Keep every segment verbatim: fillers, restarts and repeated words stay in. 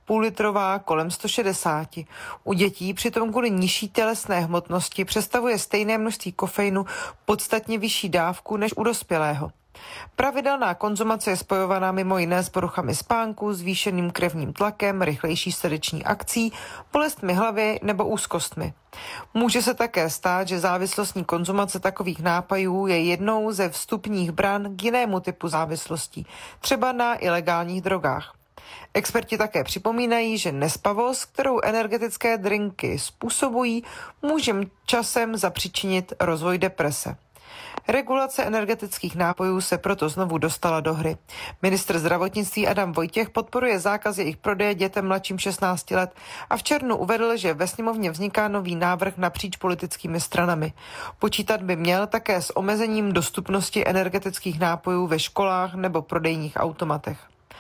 půllitrová kolem sto šedesát. U dětí přitom kvůli nižší tělesné hmotnosti představuje stejné množství kofeinu podstatně vyšší dávku než u dospělého. Pravidelná konzumace je spojovaná mimo jiné s poruchami spánku, zvýšeným krevním tlakem, rychlejší srdeční akcí, bolestmi hlavy nebo úzkostmi. Může se také stát, že závislostní konzumace takových nápojů je jednou ze vstupních bran k jinému typu závislostí, třeba na ilegálních drogách. Experti také připomínají, že nespavost, kterou energetické drinky způsobují, může časem zapříčinit rozvoj deprese. Regulace energetických nápojů se proto znovu dostala do hry. Ministr zdravotnictví Adam Vojtěch podporuje zákaz jejich prodeje dětem mladším šestnácti let a v červnu uvedl, že ve sněmovně vzniká nový návrh napříč politickými stranami. Počítat by měl také s omezením dostupnosti energetických nápojů ve školách nebo prodejních automatech.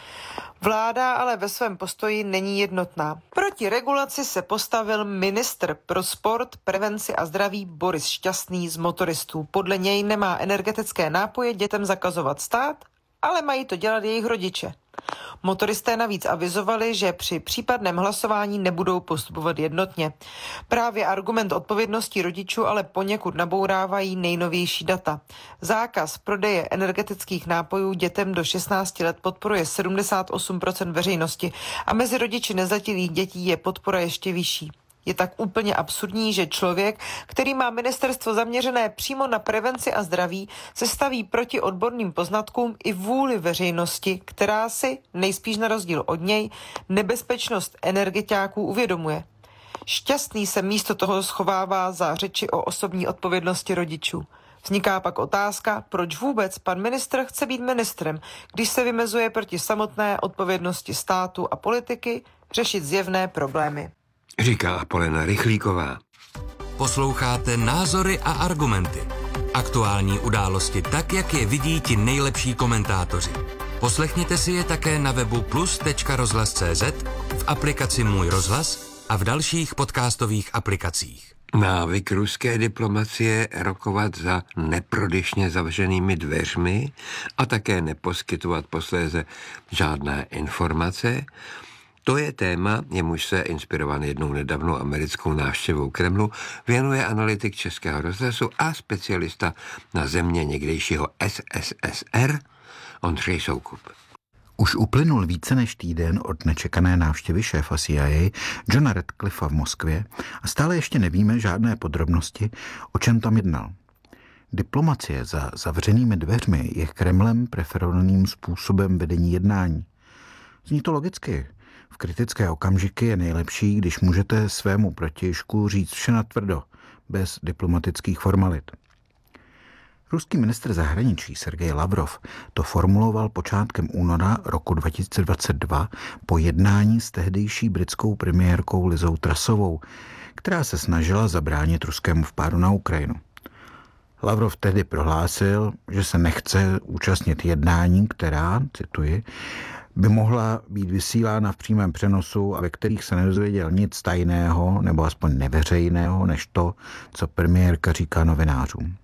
Vláda ale ve svém postoji není jednotná. Proti regulaci se postavil ministr pro sport, prevenci a zdraví Boris Šťastný z motoristů. Podle něj nemá energetické nápoje dětem zakazovat stát, ale mají to dělat jejich rodiče. Motoristé navíc avizovali, že při případném hlasování nebudou postupovat jednotně. Právě argument odpovědnosti rodičů ale poněkud nabourávají nejnovější data. Zákaz prodeje energetických nápojů dětem do šestnácti let podporuje sedmdesát osm procent veřejnosti a mezi rodiči nezletilých dětí je podpora ještě vyšší. Je tak úplně absurdní, že člověk, který má ministerstvo zaměřené přímo na prevenci a zdraví, se staví proti odborným poznatkům i vůli veřejnosti, která si, nejspíš na rozdíl od něj, nebezpečnost energetiáků uvědomuje. Šťastný se místo toho schovává za řeči o osobní odpovědnosti rodičů. Vzniká pak otázka, proč vůbec pan ministr chce být ministrem, když se vymezuje proti samotné odpovědnosti státu a politiky řešit zjevné problémy. Říká Apolena Rychlíková. Posloucháte Názory a argumenty. Aktuální události tak, jak je vidí ti nejlepší komentátoři. Poslechněte si je také na webu plus tečka rozhlas tečka cé zet, v aplikaci Můj rozhlas a v dalších podcastových aplikacích. Návyk ruské diplomacie rokovat za neprodyšně zavřenými dveřmi a také neposkytovat posléze žádné informace, to je téma, jemuž se inspirovan jednou nedávnou americkou návštěvou Kremlu věnuje analytik Českého rozhlasu a specialista na země někdejšího es es es er Ondřej Soukup. Už uplynul více než týden od nečekané návštěvy šéfa C I A Johna Radcliffea v Moskvě a stále ještě nevíme žádné podrobnosti, o čem tam jednal. Diplomacie za zavřenými dveřmi je Kremlem preferovaným způsobem vedení jednání. Zní to logicky. V kritické okamžiky je nejlepší, když můžete svému protějšku říct vše natvrdo, bez diplomatických formalit. Ruský ministr zahraničí Sergej Lavrov to formuloval počátkem února roku dva tisíce dvacet dva po jednání s tehdejší britskou premiérkou Lizou Trussovou, která se snažila zabránit ruskému vpádu na Ukrajinu. Lavrov tehdy prohlásil, že se nechce účastnit jednání, která, cituji, by mohla být vysílána v přímém přenosu a ve kterých se nedozvěděl nic tajného nebo aspoň neveřejného, než to, co premiérka říká novinářům.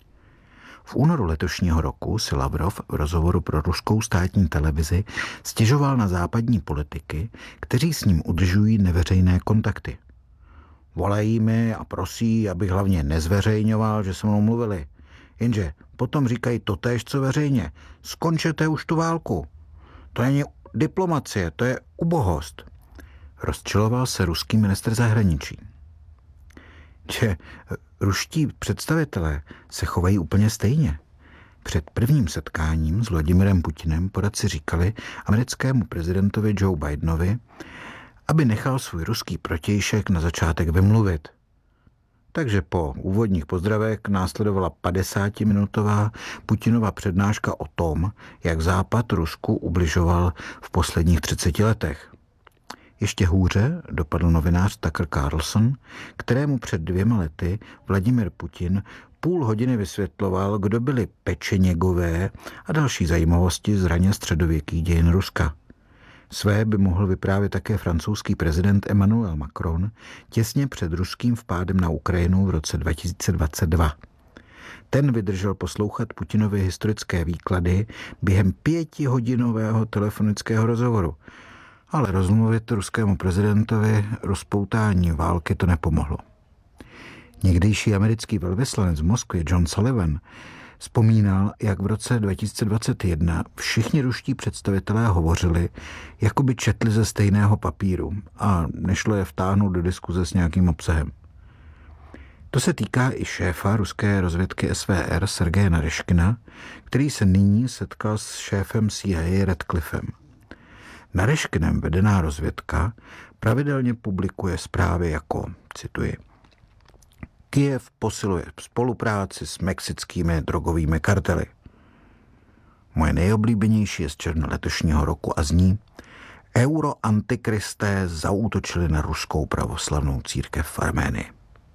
V únoru letošního roku si Lavrov v rozhovoru pro ruskou státní televizi stěžoval na západní politiky, kteří s ním udržují neveřejné kontakty. Volají mi a prosí, abych hlavně nezveřejňoval, že se mnou mluvili. Jenže potom říkají totéž, co veřejně. Skončete už tu válku. To není diplomacie, to je ubohost. Rozčiloval se ruský ministr zahraničí. Že ruští představitelé se chovají úplně stejně. Před prvním setkáním s Vladimirem Putinem poradci říkali americkému prezidentovi Joe Bidenovi, aby nechal svůj ruský protějšek na začátek vymluvit. Takže po úvodních pozdravech následovala padesátiminutová Putinova přednáška o tom, jak Západ Rusku ubližoval v posledních třiceti letech. Ještě hůře dopadl novinář Tucker Carlson, kterému před dvěma lety Vladimir Putin půl hodiny vysvětloval, kdo byli pečeněgové a další zajímavosti z raně středověkých dějin Ruska. Své by mohl vyprávět také francouzský prezident Emmanuel Macron těsně před ruským vpádem na Ukrajinu v roce dva tisíce dvacet dva. Ten vydržel poslouchat Putinovy historické výklady během pětihodinového telefonického rozhovoru. Ale rozmluvit ruskému prezidentovi rozpoutání války to nepomohlo. Někdejší americký velvyslanec v Moskvě John Sullivan vzpomínal, jak v roce dva tisíce dvacet jedna všichni ruští představitelé hovořili, jako by četli ze stejného papíru a nešlo je vtáhnout do diskuze s nějakým obsahem. To se týká i šéfa ruské rozvědky S V R Sergeje Nareškina, který se nyní setkal s šéfem C I A Radcliffem. Nareškinem vedená rozvědka pravidelně publikuje zprávy jako, cituji, Kyjev posiluje spolupráci s mexickými drogovými kartely. Moje nejoblíbenější je z června letošního roku a zní Euroantikristé zaútočili na ruskou pravoslavnou církev v Arménii.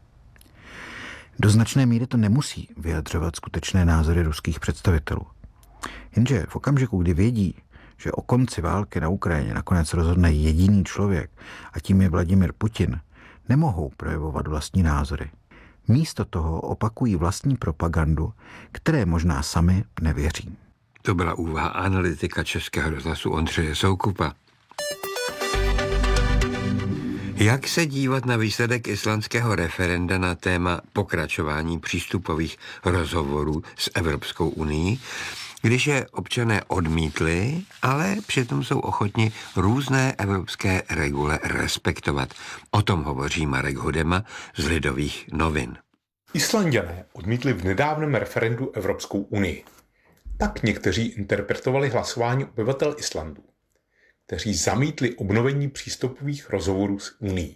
Do značné míry to nemusí vyjadřovat skutečné názory ruských představitelů. Jenže v okamžiku, kdy vědí, že o konci války na Ukrajině nakonec rozhodne jediný člověk a tím je Vladimir Putin, nemohou projevovat vlastní názory. Místo toho opakují vlastní propagandu, které možná sami nevěří. To byla úvaha analytika Českého rozhlasu Ondřeje Soukupa. Jak se dívat na výsledek islandského referenda na téma pokračování přístupových rozhovorů s Evropskou unií, když je občané odmítli, ale přitom jsou ochotni různé evropské regule respektovat. O tom hovoří Marek Hudema z Lidových novin. Islanďané odmítli v nedávném referendu Evropskou unii. Tak někteří interpretovali hlasování obyvatel Islandu, kteří zamítli obnovení přístupových rozhovorů s Unií.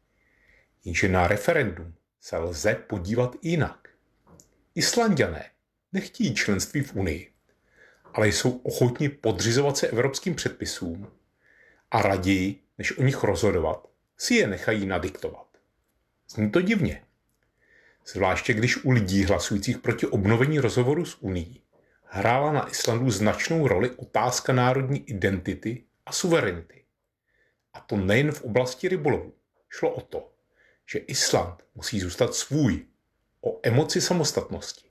Jenže na referendum se lze podívat jinak. Islanďané nechtějí členství v Unii, ale jsou ochotni podřizovat se evropským předpisům a raději, než o nich rozhodovat, si je nechají nadiktovat. Zní to divně. Zvláště když u lidí hlasujících proti obnovení rozhovoru s Unií hrála na Islandu značnou roli otázka národní identity a suverenity. A to nejen v oblasti rybolovu. Šlo o to, že Island musí zůstat svůj, o emoci samostatnosti.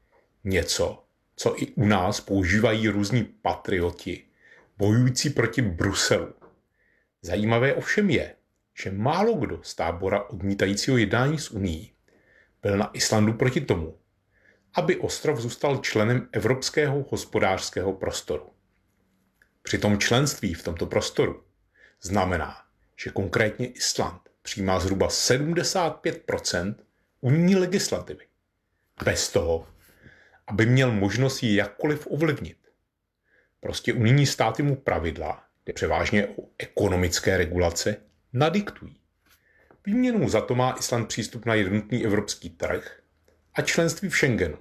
Něco, co i u nás používají různí patrioti, bojující proti Bruselu. Zajímavé ovšem je, že málo kdo z tábora odmítajícího jednání s Unií byl na Islandu proti tomu, aby ostrov zůstal členem Evropského hospodářského prostoru. Přitom členství v tomto prostoru znamená, že konkrétně Island přijímá zhruba sedmdesát pět procent unijní legislativy. Bez toho, aby měl možnost ji jakkoliv ovlivnit. Prostě unijní státy mu pravidla, kde převážně o ekonomické regulace, nadiktují. Výměnou za to má Island přístup na jednotný evropský trh a členství v Schengenu.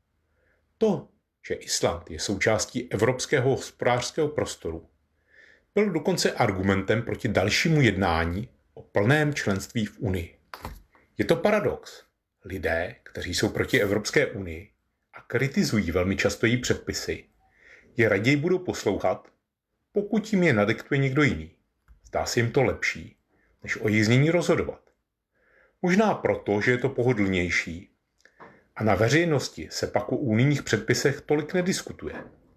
To, že Island je součástí Evropského hospodářského prostoru, byl dokonce argumentem proti dalšímu jednání o plném členství v Unii. Je to paradox. Lidé, kteří jsou proti Evropské unii a kritizují velmi často její předpisy, je raději budou poslouchat, pokud jim je nadiktuje někdo jiný. Zdá se jim to lepší, než o jejich znění rozhodovat. Možná proto, že je to pohodlnější a na veřejnosti se pak o unijních předpisech tolik nediskutuje.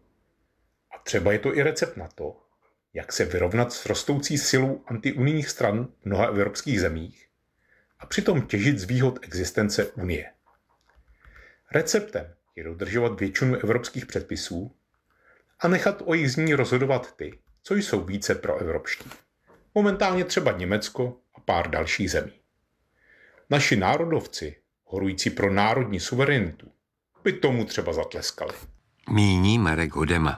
A třeba je to i recept na to, jak se vyrovnat s rostoucí silou antiunijních stran v mnoha evropských zemích a přitom těžit z výhod existence Unie. Receptem je dodržovat většinu evropských předpisů a nechat o jejich znění rozhodovat ty, co jsou více proevropští. Momentálně třeba Německo a pár dalších zemí. Naši národovci, horující pro národní suverenitu, by tomu třeba zatleskali. Míní Marek Hudema.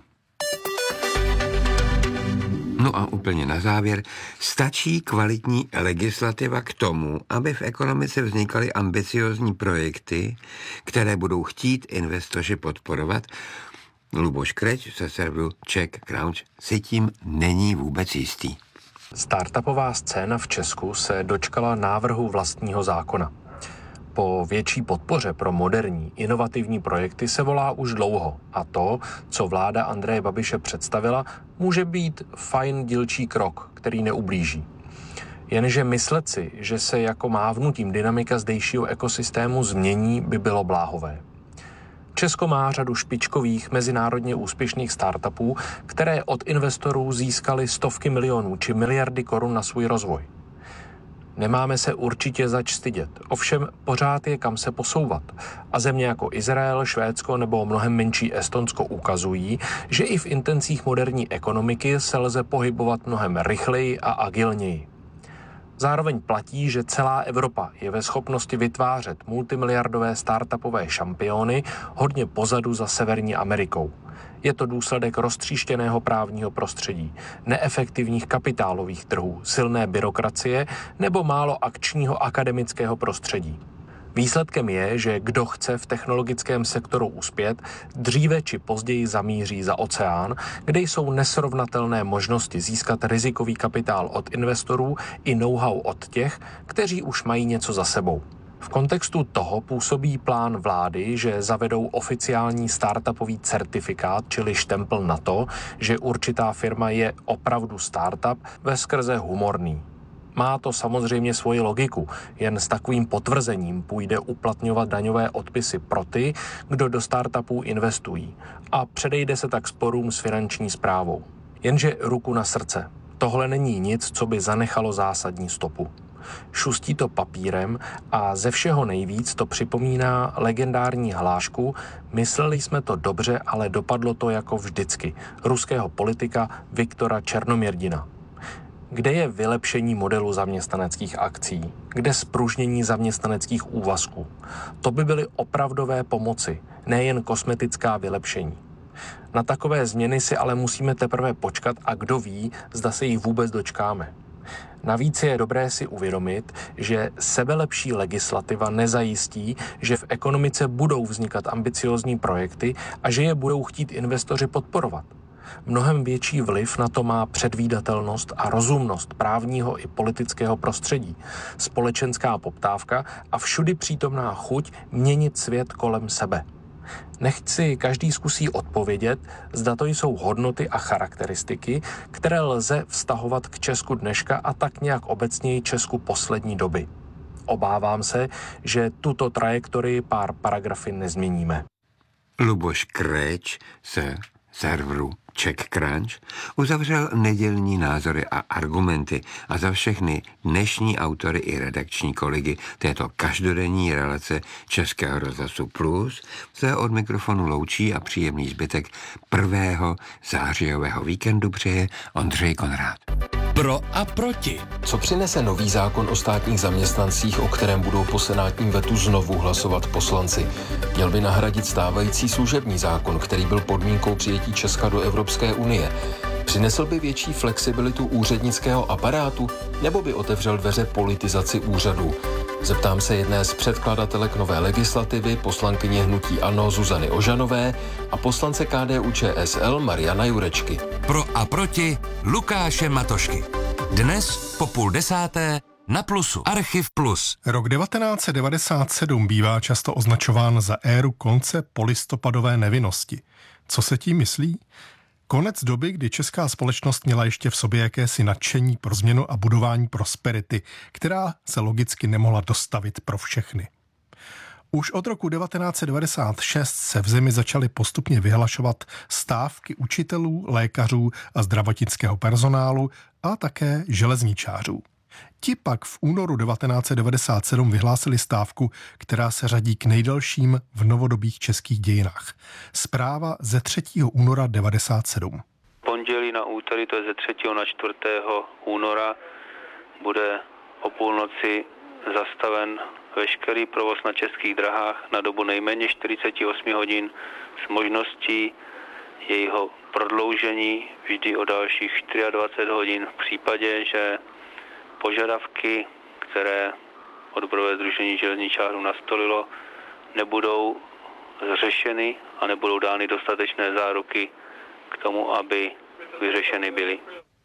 No a úplně na závěr, stačí kvalitní legislativa k tomu, aby v ekonomice vznikaly ambiciozní projekty, které budou chtít investoři podporovat? Luboš Kreč ze serveru Czech Crunch si tím není vůbec jistý. Startupová scéna v Česku se dočkala návrhu vlastního zákona. Po větší podpoře pro moderní, inovativní projekty se volá už dlouho a to, co vláda Andreje Babiše představila, může být fajn dílčí krok, který neublíží. Jenže myslet si, že se jako mávnutím dynamika zdejšího ekosystému změní, by bylo bláhové. Česko má řadu špičkových mezinárodně úspěšných startupů, které od investorů získaly stovky milionů či miliardy korun na svůj rozvoj. Nemáme se určitě zač stydět, ovšem pořád je kam se posouvat. A země jako Izrael, Švédsko nebo mnohem menší Estonsko ukazují, že i v intencích moderní ekonomiky se lze pohybovat mnohem rychleji a agilněji. Zároveň platí, že celá Evropa je ve schopnosti vytvářet multimiliardové startupové šampiony hodně pozadu za Severní Amerikou. Je to důsledek roztříštěného právního prostředí, neefektivních kapitálových trhů, silné byrokracie nebo málo akčního akademického prostředí. Výsledkem je, že kdo chce v technologickém sektoru uspět, dříve či později zamíří za oceán, kde jsou nesrovnatelné možnosti získat rizikový kapitál od investorů i know-how od těch, kteří už mají něco za sebou. V kontextu toho působí plán vlády, že zavedou oficiální startupový certifikát, čili štempl na to, že určitá firma je opravdu startup, veskrze humorný. Má to samozřejmě svoji logiku, jen s takovým potvrzením půjde uplatňovat daňové odpisy pro ty, kdo do startupů investují a předejde se tak sporům s finanční správou. Jenže ruku na srdce, tohle není nic, co by zanechalo zásadní stopu. Šustí to papírem a ze všeho nejvíc to připomíná legendární hlášku "Mysleli jsme to dobře, ale dopadlo to jako vždycky" ruského politika Viktora Černomyrdina. Kde je vylepšení modelu zaměstnaneckých akcí? Kde zpružnění zaměstnaneckých úvazků? To by byly opravdové pomoci, nejen kosmetická vylepšení. Na takové změny si ale musíme teprve počkat a kdo ví, zda se jich vůbec dočkáme. Navíc je dobré si uvědomit, že sebelepší legislativa nezajistí, že v ekonomice budou vznikat ambiciózní projekty a že je budou chtít investoři podporovat. Mnohem větší vliv na to má předvídatelnost a rozumnost právního i politického prostředí, společenská poptávka a všudy přítomná chuť měnit svět kolem sebe. Nechť si každý zkusí odpovědět, zda to jsou hodnoty a charakteristiky, které lze vztahovat k Česku dneška a tak nějak obecněji Česku poslední doby. Obávám se, že tuto trajektorii pár paragrafy nezměníme. Luboš Kréč se serveru CzechCrunch uzavřel nedělní názory a argumenty a za všechny dnešní autory i redakční kolegy této každodenní relace Českého rozhlasu Plus se od mikrofonu loučí a příjemný zbytek prvého zářijového víkendu přeje Ondřej Konrád. Pro a proti. Co přinese nový zákon o státních zaměstnancích, o kterém budou po senátním vetu znovu hlasovat poslanci? Měl by nahradit stávající služební zákon, který byl podmínkou přijetí Česka do Evropské unie. Přinesl by větší flexibilitu úřednického aparátu, nebo by otevřel dveře politizaci úřadů? Zeptám se jedné z předkladatelek nové legislativy, poslankyně hnutí ANO Zuzany Ožanové a poslance K D U Č S L Mariana Jurečky. Pro a proti Lukáše Matošky. Dnes po půl desáté na Plusu. Archiv Plus. Rok devatenáct set devadesát sedm bývá často označován za éru konce polistopadové nevinnosti. Co se tím myslí? Konec doby, kdy česká společnost měla ještě v sobě jakési nadšení pro změnu a budování prosperity, která se logicky nemohla dostavit pro všechny. Už od roku devatenáct set devadesát šest se v zemi začaly postupně vyhlašovat stávky učitelů, lékařů a zdravotnického personálu a také železničářů. Ti pak v únoru devatenáct set devadesát sedm vyhlásili stávku, která se řadí k nejdelším v novodobých českých dějinách. Zpráva ze třetího února devadesát sedm. Pondělí na úterý, to je ze třetího na čtvrtého února, bude o půlnoci zastaven veškerý provoz na českých drahách na dobu nejméně čtyřicet osm hodin s možností jejího prodloužení vždy o dalších dvacet čtyři hodin v případě, že požadavky, které odborové sdružení železničářů nastolilo, nebudou řešeny a nebudou dány dostatečné záruky k tomu, aby vyřešeny byly.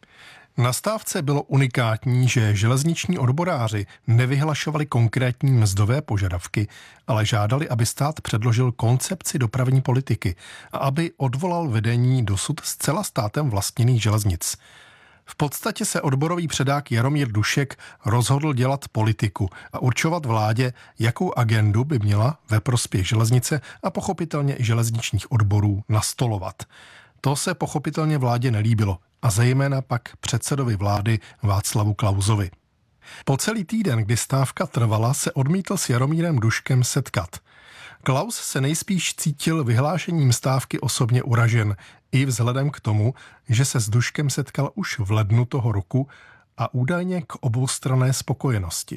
Na stávce bylo unikátní, že železniční odboráři nevyhlašovali konkrétní mzdové požadavky, ale žádali, aby stát předložil koncepci dopravní politiky a aby odvolal vedení dosud zcela státem vlastněných železnic. V podstatě se odborový předák Jaromír Dušek rozhodl dělat politiku a určovat vládě, jakou agendu by měla ve prospěch železnice a pochopitelně i železničních odborů nastolovat. To se pochopitelně vládě nelíbilo a zejména pak předsedovi vlády Václavu Klausovi. Po celý týden, kdy stávka trvala, se odmítl s Jaromírem Duškem setkat. Klaus se nejspíš cítil vyhlášením stávky osobně uražen, i vzhledem k tomu, že se s Duškem setkal už v lednu toho roku a údajně k oboustranné spokojenosti.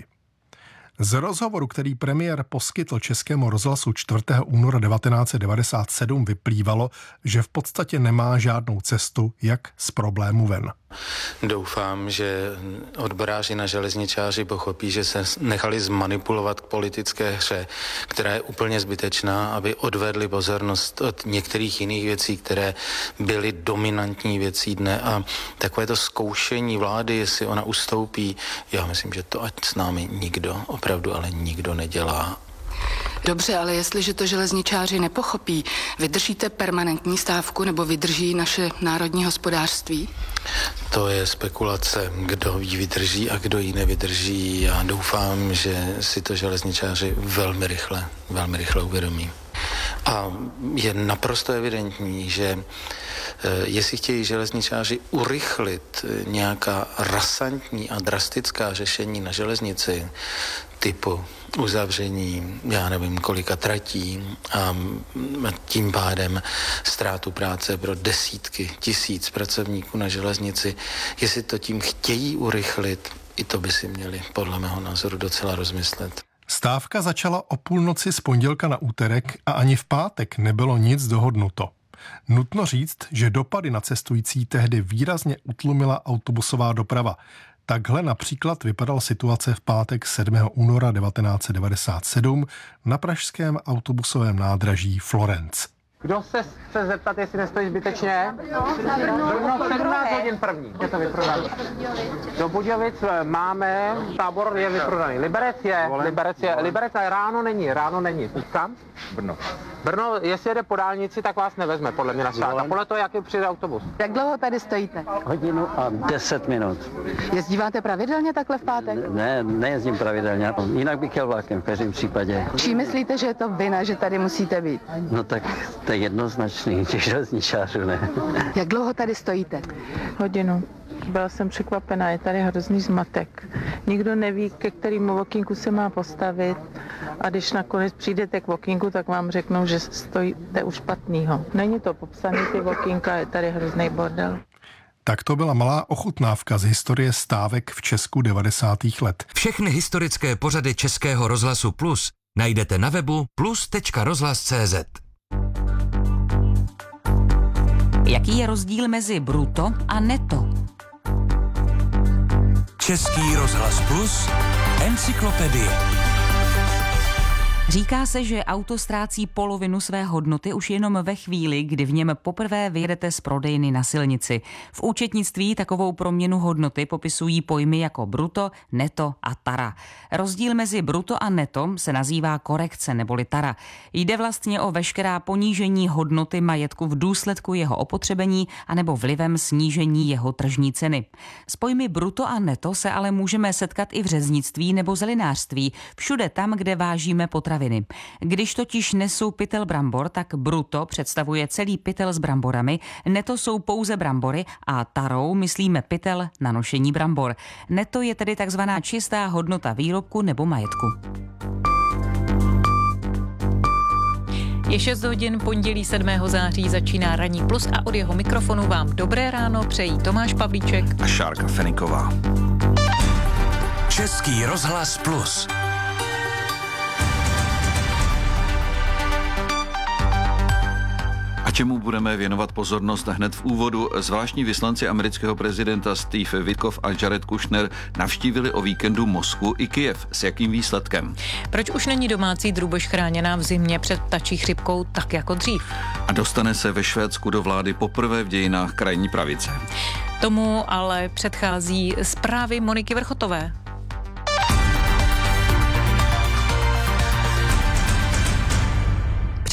Z rozhovoru, který premiér poskytl Českému rozhlasu čtvrtého února devatenáct set devadesát sedm, vyplývalo, že v podstatě nemá žádnou cestu, jak z problému ven. Doufám, že odboráři na železničáři pochopí, že se nechali zmanipulovat k politické hře, která je úplně zbytečná, aby odvedli pozornost od některých jiných věcí, které byly dominantní věcí dne, a takové to zkoušení vlády, jestli ona ustoupí, já myslím, že to ať s námi nikdo, opravdu ale nikdo nedělá. Dobře, ale jestliže to železničáři nepochopí, vydržíte permanentní stávku nebo vydrží naše národní hospodářství? To je spekulace, kdo ji vydrží a kdo ji nevydrží. Já doufám, že si to železničáři velmi rychle, velmi rychle uvědomí. A je naprosto evidentní, že jestli chtějí železničáři urychlit nějaká rasantní a drastická řešení na železnici, typu uzavření, já nevím, kolika tratí a tím pádem ztrátu práce pro desítky tisíc pracovníků na železnici, jestli to tím chtějí urychlit, i to by si měli podle mého názoru docela rozmyslet. Stávka začala o půlnoci z pondělka na úterek a ani v pátek nebylo nic dohodnuto. Nutno říct, že dopady na cestující tehdy výrazně utlumila autobusová doprava. Takhle například vypadala situace v pátek sedmého února devatenáct set devadesát sedm na pražském autobusovém nádraží Florence. Kdo se chce zeptat, jestli nestojí zbytečně? Brno sedmnáct hodin první, je to vyprodané. Do Budějovic máme, tábor je vyprodaný. Liberec je, Liberec je, Liberec ale ráno není, ráno není. Kam? Brno. Brno, jestli jede po dálnici, tak vás nevezme, podle mě na stát. A podle toho, jaký přijde autobus. Jak dlouho tady stojíte? Hodinu a deset minut. Jezdíváte pravidelně takhle v pátek? Ne, nejezdím pravidelně, jinak bych jel vlakem v každém případě. Čí myslíte, že je to vina, že tady musíte být? No tak to je jednoznačný, těch železničářů ne. Jak dlouho tady stojíte? Hodinu. Byla jsem překvapená, je tady hrozný zmatek. Nikdo neví, ke kterému okýnku se má postavit, a když nakonec přijdete k okýnku, tak vám řeknou, že stojíte u špatného. Není to popsané, ty okýnka, je tady hrozný bordel. Tak to byla malá ochutnávka z historie stávek v Česku devadesátých let. Všechny historické pořady Českého rozhlasu Plus najdete na webu plus tečka rozhlas tečka cé zet. Jaký je rozdíl mezi bruto a neto? Český rozhlas Plus, encyklopedie. Říká se, že auto ztrácí polovinu své hodnoty už jenom ve chvíli, kdy v něm poprvé vyjedete z prodejny na silnici. V účetnictví takovou proměnu hodnoty popisují pojmy jako bruto, neto a tara. Rozdíl mezi bruto a neto se nazývá korekce neboli tara. Jde vlastně o veškerá ponížení hodnoty majetku v důsledku jeho opotřebení anebo vlivem snížení jeho tržní ceny. S pojmy bruto a neto se ale můžeme setkat i v řeznictví nebo zelinářství, všude tam, kde vážíme potraviny. Když totiž nesu pytel brambor, tak bruto představuje celý pytel s bramborami, neto jsou pouze brambory a tarou myslíme pytel na nošení brambor. Neto je tedy takzvaná čistá hodnota výrobku nebo majetku. Je šest hodin, pondělí sedmého září začíná Ranní Plus a od jeho mikrofonu vám dobré ráno přejí Tomáš Pavlíček a Šárka Feniková. Český rozhlas Plus. A čemu budeme věnovat pozornost hned v úvodu? Zvláštní vyslanci amerického prezidenta Steve Witkoff a Jared Kushner navštívili o víkendu Moskvu i Kyjev. S jakým výsledkem? Proč už není domácí drůbež chráněná v zimě před ptačí chřipkou tak jako dřív? A dostane se ve Švédsku do vlády poprvé v dějinách krajní pravice. Tomu ale předchází zprávy Moniky Vrchotové.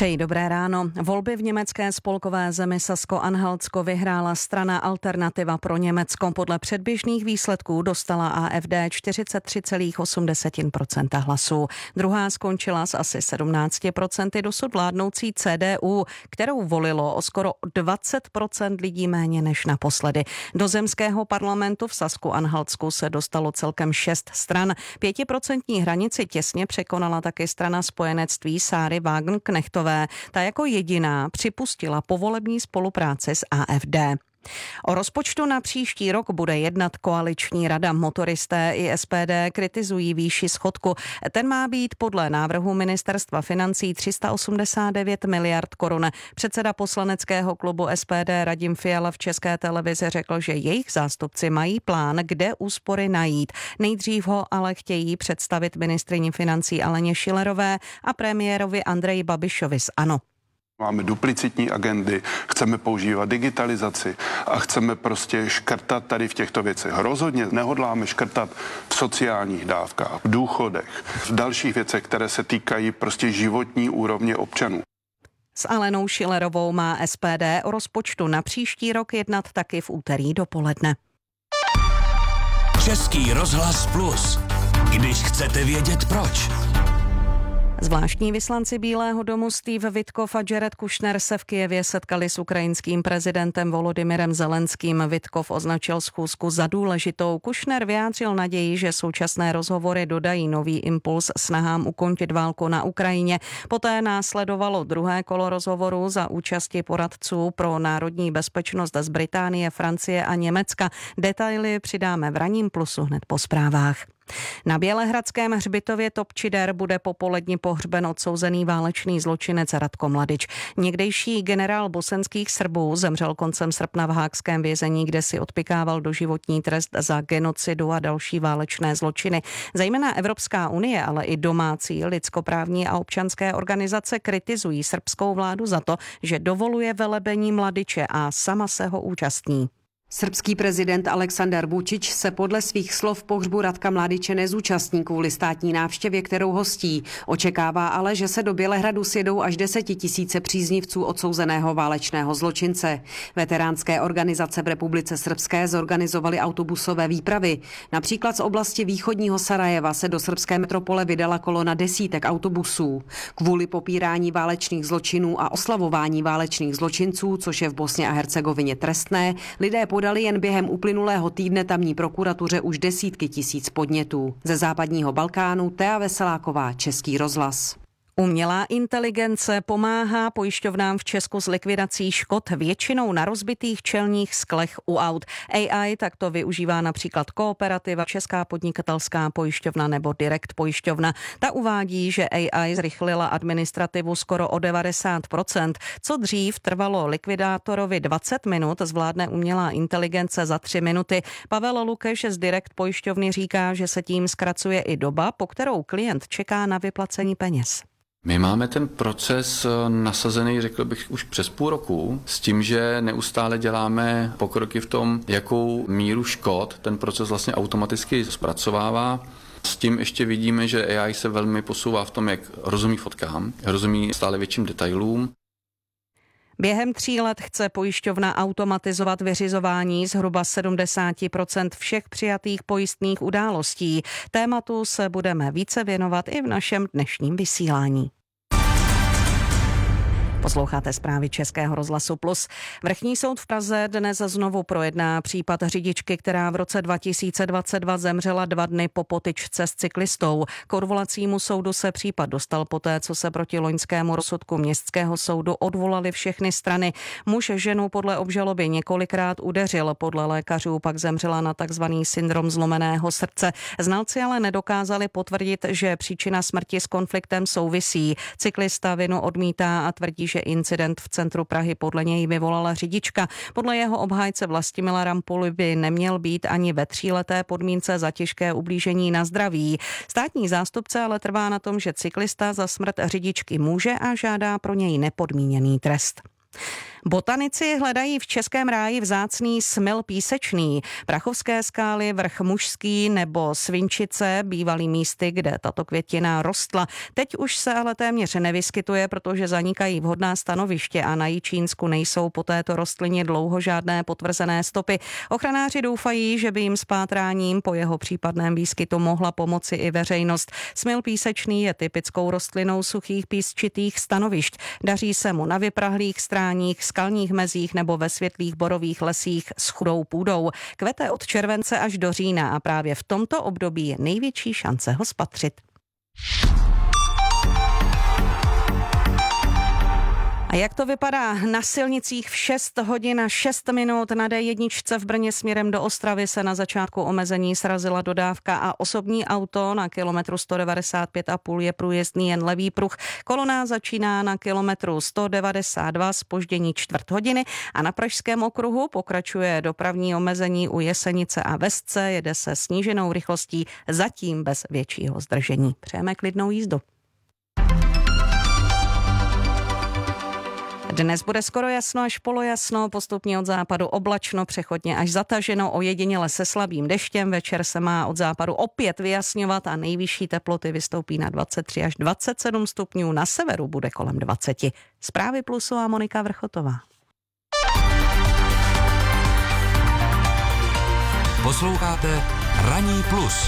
Přeji dobré ráno. Volby v německé spolkové zemi Sasko-Anhaltsko vyhrála strana Alternativa pro Německo. Podle předběžných výsledků dostala A F D čtyřicet tři celá osm procenta hlasů. Druhá skončila s asi sedmnáct procent dosud vládnoucí C D U, kterou volilo o skoro dvacet procent lidí méně než naposledy. Do zemského parlamentu v Sasku-Anhaltsku se dostalo celkem šest stran. Pětiprocentní hranici těsně překonala taky strana spojenectví Sáry Wagenknechtové. Ta jako jediná připustila povolební spolupráci s A F D. O rozpočtu na příští rok bude jednat koaliční rada. Motoristé i S P D kritizují výši schodku. Ten má být podle návrhu ministerstva financí tři sta osmdesát devět miliard korun. Předseda poslaneckého klubu S P D Radim Fiala v České televizi řekl, že jejich zástupci mají plán, kde úspory najít. Nejdřív ho ale chtějí představit ministryni financí Aleně Schillerové a premiérovi Andreji Babišovi z ANO. Máme duplicitní agendy, chceme používat digitalizaci a chceme prostě škrtat tady v těchto věcech. Rozhodně nehodláme škrtat v sociálních dávkách, v důchodech, v dalších věcech, které se týkají prostě životní úrovně občanů. S Alenou Schillerovou má S P D o rozpočtu na příští rok jednat taky v úterý dopoledne. Český rozhlas Plus. Když chcete vědět proč. Zvláštní vyslanci Bílého domu Steve Witkov a Jared Kushner se v Kyjevě setkali s ukrajinským prezidentem Volodymyrem Zelenským. Witkov označil schůzku za důležitou. Kushner vyjádřil naději, že současné rozhovory dodají nový impuls snahám ukončit válku na Ukrajině. Poté následovalo druhé kolo rozhovorů za účasti poradců pro národní bezpečnost z Británie, Francie a Německa. Detaily přidáme v ranním plusu hned po zprávách. Na Bělehradském hřbitově Topčider bude popoledni pohřben odsouzený válečný zločinec Ratko Mladič. Někdejší generál bosenských Srbů zemřel koncem srpna v haagském vězení, kde si odpykával doživotní trest za genocidu a další válečné zločiny. Zejména Evropská unie, ale i domácí lidskoprávní a občanské organizace kritizují srbskou vládu za to, že dovoluje velebení Mladiče a sama se ho účastní. Srbský prezident Aleksandar Vučić se podle svých slov pohřbu Ratka Mladiče nezúčastní kvůli státní návštěvě, kterou hostí. Očekává ale, že se do Bělehradu sjedou až desetitisíce příznivců odsouzeného válečného zločince. Veteránské organizace v Republice Srbské zorganizovaly autobusové výpravy. Například z oblasti východního Sarajeva se do srbské metropole vydala kolona desítek autobusů. Kvůli popírání válečných zločinů a oslavování válečných zločinců, což je v Bosně a Hercegovině trestné, lidé podali jen během uplynulého týdne tamní prokuratuře už desítky tisíc podnětů. Ze západního Balkánu Tea Veseláková, Český rozhlas. Umělá inteligence pomáhá pojišťovnám v Česku s likvidací škod většinou na rozbitých čelních sklech u aut. A I takto využívá například Kooperativa, Česká podnikatelská pojišťovna nebo Direkt pojišťovna. Ta uvádí, že A I zrychlila administrativu skoro o devadesát procent. Co dřív trvalo likvidátorovi dvacet minut, zvládne umělá inteligence za tři minuty. Pavel Lukeš z Direkt pojišťovny říká, že se tím zkracuje i doba, po kterou klient čeká na vyplacení peněz. My máme ten proces nasazený, řekl bych, už přes půl roku, s tím, že neustále děláme pokroky v tom, jakou míru škod ten proces vlastně automaticky zpracovává. S tím ještě vidíme, že A I se velmi posouvá v tom, jak rozumí fotkám, rozumí stále větším detailům. Během tří let chce pojišťovna automatizovat vyřizování zhruba sedmdesát procent všech přijatých pojistných událostí. Tématu se budeme více věnovat i v našem dnešním vysílání. Posloucháte zprávy Českého rozhlasu Plus. Vrchní soud v Praze dnes znovu projedná případ řidičky, která v roce dva tisíce dvacet dva zemřela dva dny po potyčce s cyklistou. K odvolacímu soudu se případ dostal poté, co se proti loňskému rozsudku městského soudu odvolali všechny strany. Muž ženu podle obžaloby několikrát udeřil, podle lékařů pak zemřela na takzvaný syndrom zlomeného srdce. Znalci ale nedokázali potvrdit, že příčina smrti s konfliktem souvisí. Cyklista vinu odmítá a tvrdí, že incident v centru Prahy podle něj vyvolala řidička. Podle jeho obhájce Vlastimila Rampuly by neměl být ani ve tříleté podmínce za těžké ublížení na zdraví. Státní zástupce ale trvá na tom, že cyklista za smrt řidičky může a žádá pro něj nepodmíněný trest. Botanici hledají v Českém ráji vzácný smil písečný. Prachovské skály, vrch Mužský nebo Svinčice bývaly místy, kde tato květina rostla. Teď už se ale téměř nevyskytuje, protože zanikají vhodná stanoviště a na Jičínsku nejsou po této rostlině dlouho žádné potvrzené stopy. Ochranáři doufají, že by jim s pátráním po jeho případném výskytu mohla pomoci i veřejnost. Smil písečný je typickou rostlinou suchých písčitých stanovišť. Daří se mu na vyprahlých stráních, skalních mezích nebo ve světlých borových lesích s chudou půdou. Kvete od července až do října a právě v tomto období je největší šance ho spatřit. A jak to vypadá na silnicích v šest hodin a šest minut na D jedna v Brně směrem do Ostravy se na začátku omezení srazila dodávka a osobní auto na kilometru sto devadesát pět a půl je průjezdný jen levý pruh. Kolona začíná na kilometru sto devadesát dva, zpoždění čtvrt hodiny a na Pražském okruhu pokračuje dopravní omezení u Jesenice a Vesce, jede se sníženou rychlostí, zatím bez většího zdržení. Přejeme klidnou jízdu. Dnes bude skoro jasno až polojasno, postupně od západu oblačno, přechodně až zataženo, ojediněle se slabým deštěm. Večer se má od západu opět vyjasňovat a nejvyšší teploty vystoupí na dvacet tři až dvacet sedm stupňů, na severu bude kolem dvacet. Zprávy Plusu a Monika Vrchotová. Posloucháte Ranní plus.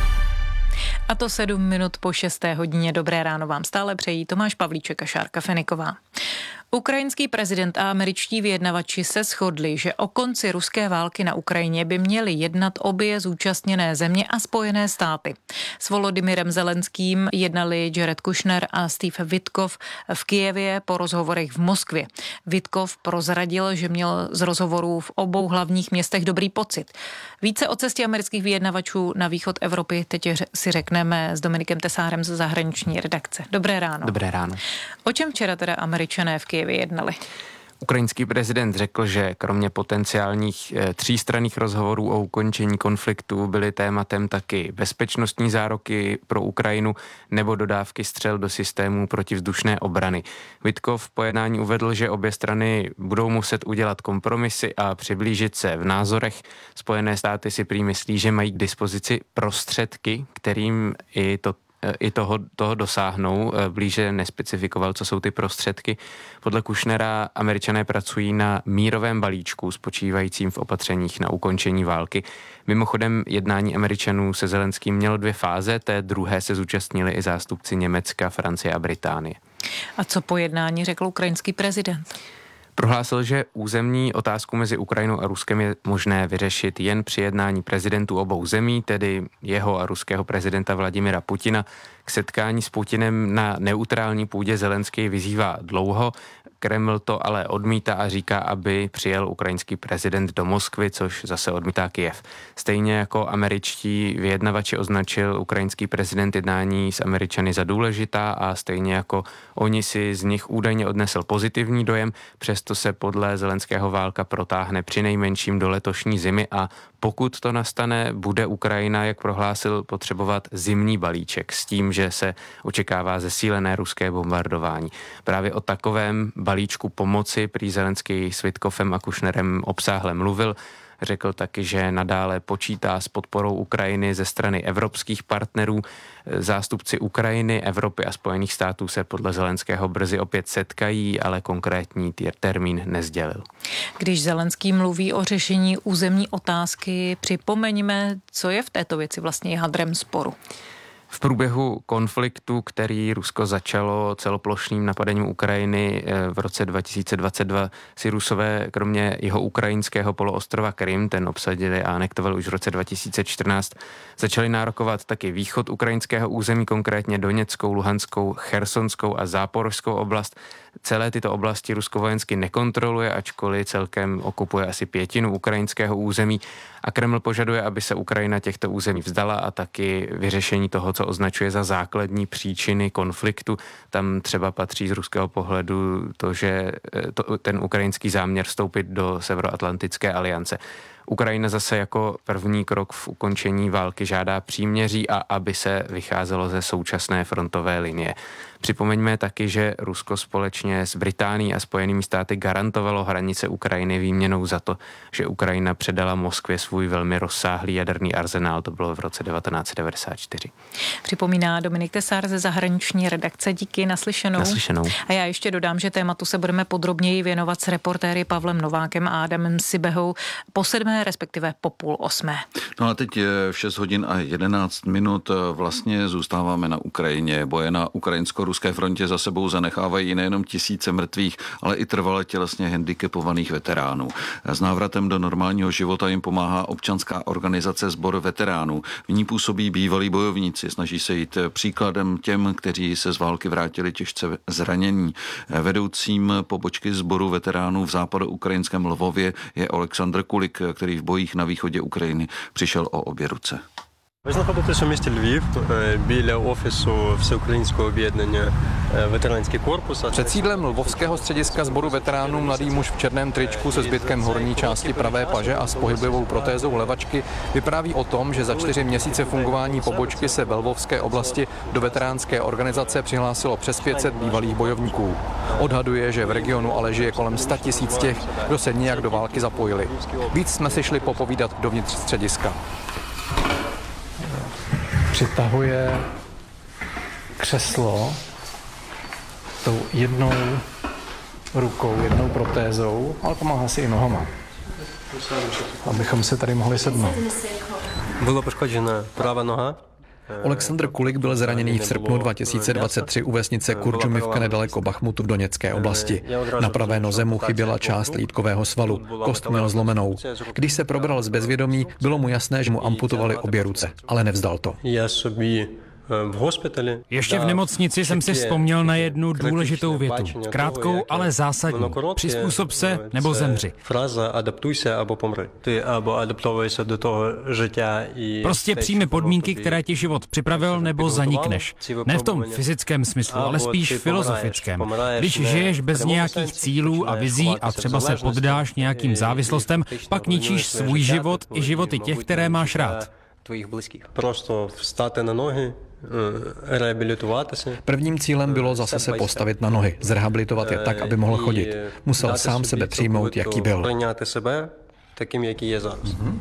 A to sedm minut po šesté hodině. Dobré ráno vám stále přejí Tomáš Pavlíček a Šárka Feniková. Ukrajinský prezident a američtí vyjednavači se shodli, že o konci ruské války na Ukrajině by měly jednat obě zúčastněné země a Spojené státy. S Volodymyrem Zelenským jednali Jared Kushner a Steve Witkov v Kyjevě po rozhovorech v Moskvě. Witkov prozradil, že měl z rozhovorů v obou hlavních městech dobrý pocit. Více o cestě amerických vyjednavačů na východ Evropy teď si řekneme s Dominikem Tesárem z zahraniční redakce. Dobré ráno. Dobré ráno. O čem včera teda Američané v Kyjevě vyjednali? Ukrajinský prezident řekl, že kromě potenciálních e, třístranných rozhovorů o ukončení konfliktu byly tématem taky bezpečnostní zároky pro Ukrajinu nebo dodávky střel do systémů protivzdušné obrany. Witkov po jednání uvedl, že obě strany budou muset udělat kompromisy a přiblížit se v názorech. Spojené státy si prý myslí, že mají k dispozici prostředky, kterým i to i toho, toho dosáhnou. Blíže nespecifikoval, co jsou ty prostředky. Podle Kushnera Američané pracují na mírovém balíčku spočívajícím v opatřeních na ukončení války. Mimochodem jednání Američanů se Zelenským mělo dvě fáze, té druhé se zúčastnili i zástupci Německa, Francie a Británie. A co po jednání řekl ukrajinský prezident? Prohlásil, že územní otázku mezi Ukrajinou a Ruskem je možné vyřešit jen při jednání prezidentů obou zemí, tedy jeho a ruského prezidenta Vladimira Putina. K setkání s Putinem na neutrální půdě Zelenský vyzývá dlouho. Kreml to ale odmítá a říká, aby přijel ukrajinský prezident do Moskvy, což zase odmítá Kyjev. Stejně jako američtí vyjednavači označil ukrajinský prezident jednání s Američany za důležitá a stejně jako oni si z nich údajně odnesl pozitivní dojem, přesto se podle Zelenského válka protáhne přinejmenším do letošní zimy a pokud to nastane, bude Ukrajina, jak prohlásil, potřebovat zimní balíček s tím, že se očekává zesílené ruské bombardování. Právě o takovém balíčku pomoci prý Zelenský s Witkovem a Kushnerem obsáhle mluvil. Řekl taky, že nadále počítá s podporou Ukrajiny ze strany evropských partnerů. Zástupci Ukrajiny, Evropy a Spojených států se podle Zelenského brzy opět setkají, ale konkrétní termín nesdělil. Když Zelenský mluví o řešení územní otázky, připomeňme, co je v této věci vlastně jádrem sporu. V průběhu konfliktu, který Rusko začalo celoplošným napadením Ukrajiny v roce dva tisíce dvacet dva, si Rusové kromě jeho ukrajinského poloostrova Krym, ten obsadili a anektovali už v roce dva tisíce čtrnáct, začali nárokovat taky východ ukrajinského území, konkrétně Doněckou, Luhanskou, Chersonskou a Záporožskou oblast. Celé tyto oblasti Rusko vojensky nekontroluje, ačkoliv celkem okupuje asi pětinu ukrajinského území a Kreml požaduje, aby se Ukrajina těchto území vzdala a taky vyřešení toho, co označuje za základní příčiny konfliktu. Tam třeba patří z ruského pohledu to, že to, ten ukrajinský záměr vstoupit do Severoatlantické aliance. Ukrajina zase jako první krok v ukončení války žádá příměří a aby se vycházelo ze současné frontové linie. Připomeňme taky, že Rusko společně s Británií a Spojenými státy garantovalo hranice Ukrajiny výměnou za to, že Ukrajina předala Moskvě svůj velmi rozsáhlý jaderný arzenál. To bylo v roce devatenáct set devadesát čtyři. Připomíná Dominik Tesár ze zahraniční redakce. Díky, naslyšenou. Naslyšenou. A já ještě dodám, že tématu se budeme podrobněji věnovat s reportéry Pavlem Novákem a Adamem Sibehou po sedmé, respektive po půl osmé. No a teď je v šest hodin a jedenáct minut. Vlastně zůstáváme na Ukrajině. Boje na ukrajinsko-ruské frontě za sebou zanechávají nejenom tisíce mrtvých, ale i trvale tělesně handicapovaných veteránů. S návratem do normálního života jim pomáhá občanská organizace Sbor veteránů. V ní působí bývalí bojovníci. Snaží se jít příkladem těm, kteří se z války vrátili těžce zranění. Vedoucím pobočky Sboru veteránů v západoukrajinském Lvově je Oleksandr Kulik, který v bojích na východě Ukrajiny přišel o obě ruce. Ви знаходитесь у місті Львів біля офісу Всеукраїнського об'єднання ветеранський корпус. Před sídlem Lvovského střediska Sboru veteránů mladý muž v černém tričku se zbytkem horní části pravé paže a s pohyblivou protézou levačky vypráví o tom, že za čtyři měsíce fungování pobočky se ve Lvovské oblasti do veteránské organizace přihlásilo přes pět set bývalých bojovníků. Odhaduje, že v regionu ale žije kolem sta tisíc těch, kdo se nijak do války zapojili. Víc jsme si šli popovídat dovnitř střediska. Přitahuje křeslo tou jednou rukou, jednou protézou, ale pomáhá si i nohama, abychom se tady mohli sednout. Byla poškodzena pravá noha. Oleksandr Kulik byl zraněný v srpnu dva tisíce dvacet tři u vesnice Kurčumivka nedaleko Bachmutu v Doněcké oblasti. Na pravé noze mu chyběla část lýtkového svalu, kost měl zlomenou. Když se probral z bezvědomí, bylo mu jasné, že mu amputovali obě ruce, ale nevzdal to. Ještě v nemocnici jsem si vzpomněl na jednu důležitou větu. Krátkou, ale zásadní. Přizpůsob se nebo zemři. Prostě přijmi podmínky, které ti život připravil, nebo zanikneš. Ne v tom fyzickém smyslu, ale spíš filozofickém. Když žiješ bez nějakých cílů a vizí a třeba se poddáš nějakým závislostem, pak ničíš svůj život i životy těch, které máš rád. Tvojich blízkých. Prostě vstát na nohy, rehabilitovat se. Prvním cílem bylo zase se postavit na nohy, zrehabilitovat je tak, aby mohl chodit. Musel sám sebe přijmout, jaký byl. Přijmout sebe takým, jaký je зараз. Mm-hmm.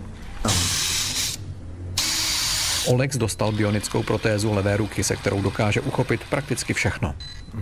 Olex dostal bionickou protézu levé ruky, se kterou dokáže uchopit prakticky všechno.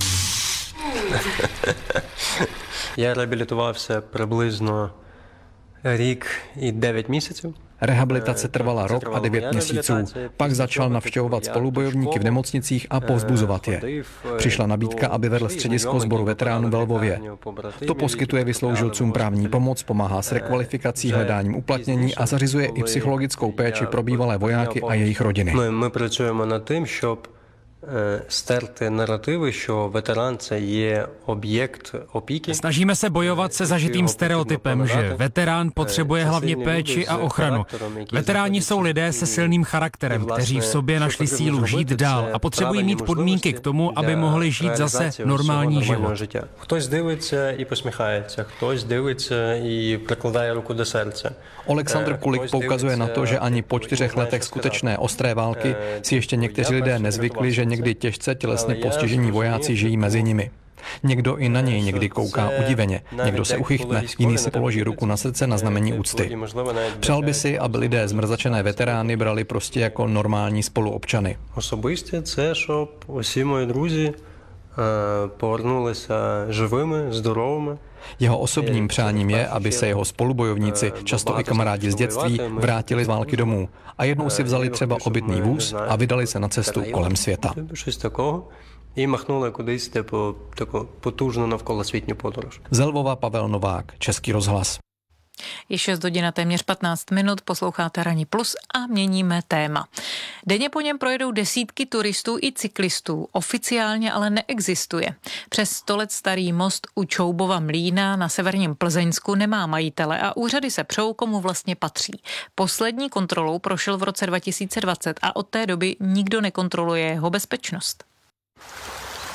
Já rehabilitoval se přibližně rok i devět měsíců. Rehabilitace trvala rok a devět měsíců. Pak začal navštěvovat spolubojovníky v nemocnicích a povzbuzovat je. Přišla nabídka, aby vedl středisko Sboru veteránů ve Lvově. To poskytuje vysloužilcům právní pomoc, pomáhá s rekvalifikací, hledáním uplatnění a zařizuje i psychologickou péči pro bývalé vojáky a jejich rodiny. My pracujeme na tím, щоб sтерти наративи, що ветеран це є об'єкт опіки. Snažíme se bojovat se zažitým stereotypem, že veterán potřebuje hlavně péči a ochranu. Veteráni jsou lidé se silným charakterem, kteří v sobě našli sílu žít dál a potřebují mít podmínky k tomu, aby mohli žít zase normální život. Хтось дивиться і посміхається, хтось дивиться і прикладає руку до серця. Oleksandr Kulik poukazuje na to, že ani po čtyřech letech skutečné ostré války si ještě někteří lidé nezvykli, že někdy těžce tělesně postižení vojáci žijí mezi nimi. Někdo i na něj někdy kouká udiveně, někdo se uchychtne, jiný si položí ruku na srdce na znamení úcty. Přál by si, aby lidé zmrzačené veterány brali prostě jako normální spoluobčany. Особисте це, щоб усі мої друзі повернулися живими, здоровими. Jeho osobním přáním je, aby se jeho spolubojovníci, často i kamarádi z dětství, vrátili z války domů a jednou si vzali třeba obytný vůz a vydali se na cestu kolem světa. І махнули кудись, типу, таку потужну навколосвітню подорож. Z Lvova Pavel Novák, Český rozhlas. Je šest hodin a téměř patnáct minut, posloucháte Ranní plus a měníme téma. Denně po něm projedou desítky turistů i cyklistů, oficiálně ale neexistuje. Přes sto let starý most u Čoubova mlýna na severním Plzeňsku nemá majitele a úřady se přou, komu vlastně patří. Poslední kontrolou prošel v roce dva tisíce dvacet a od té doby nikdo nekontroluje jeho bezpečnost.